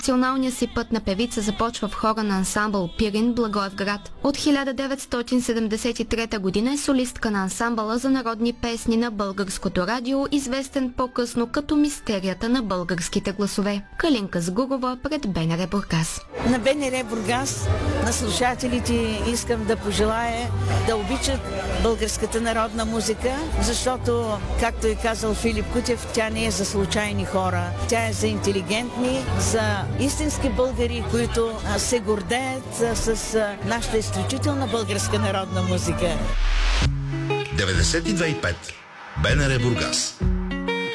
Професионалният си път на певица започва в хора на ансамбъл Пирин, Благоевград. От 1973 година е солистка на ансамбъла за народни песни на Българското радио, известен по-късно като Мистерията на българските гласове. Калинка Сгурова пред БНР Бургас. На БНР Бургас, на слушателите искам да пожелая да обичат българската народна музика, защото, както е казал Филип Кутев, тя не е за случайни хора. Тя е за интелигентни, за истински българи, които се гордеят с нашата изключителна българска народна музика. 92,5 БНР Бургас.